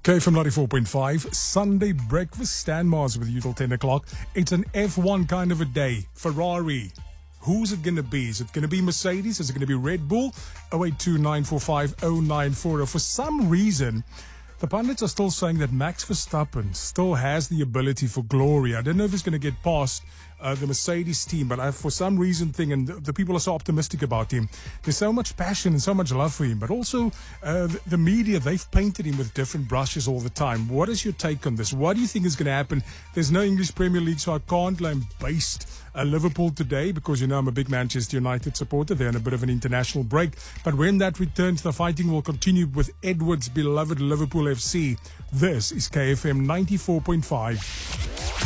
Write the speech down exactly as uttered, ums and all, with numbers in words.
K F M ninety-four point five, Sunday breakfast, Stan Mars with you till ten o'clock. It's an F one kind of a day. Ferrari. Who's it going to be? Is it going to be Mercedes? Is it going to be Red Bull? oh eight two nine four five oh nine four oh. For some reason, the pundits are still saying that Max Verstappen still has the ability for glory. I don't know if he's going to get past uh, the Mercedes team, but I, for some reason thing, and the, the people are so optimistic about him. There's so much passion and so much love for him, but also uh, the, the media, they've painted him with different brushes all the time. What is your take on this? What do you think is going to happen? There's no English Premier League, so I can't blame based uh, Liverpool today because, you know, I'm a big Manchester United supporter. They're on a bit of an international break. But when that returns, the fighting will continue with Edward's beloved Liverpool F C. This is K F M ninety-four point five.